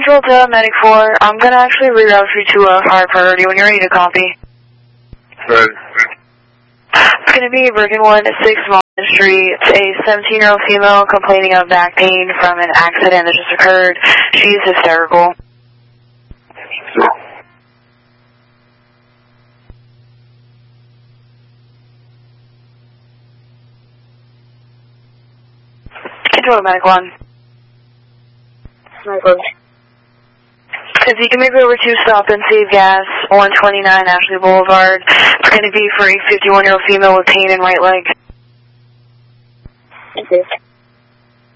Control to Medic 4. I'm going to actually reroute you to a higher priority when you're ready to copy. Right. It's going to be Bergen 6 Malden Street. It's a 17-year-old female complaining of back pain from an accident that just occurred. She's hysterical. Control to Medic 1. If you can make it over to Stop and Save Gas, 129 Ashley Boulevard. It's going to be for a 51-year-old female with pain in right leg. Okay.